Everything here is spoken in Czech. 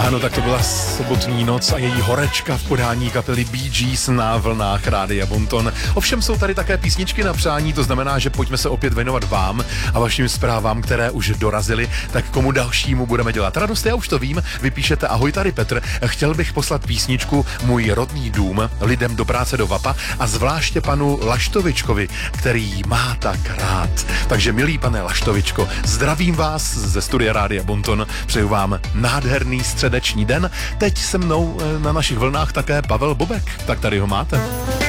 Ano, tak to byla sobotní noc a její horečka v podání kapely Bee Gees na vlnách Rádia Bonton. Ovšem jsou tady také písničky na přání, to znamená, že pojďme se opět věnovat vám a vašim zprávám, které už dorazily, tak komu dalšímu budeme dělat radost. Já už to vím, vypíšete: ahoj, tady Petr, chtěl bych poslat písničku Můj rodný dům lidem do práce do VAPA a zvláště panu Laštovičkovi, který má tak rád. Takže milý pane Laštovičko, zdravím vás ze studia Rádia Bonton, přeju vám nádherný středeční den. Teď se mnou na našich vlnách také Pavel Bobek, tak tady ho máte.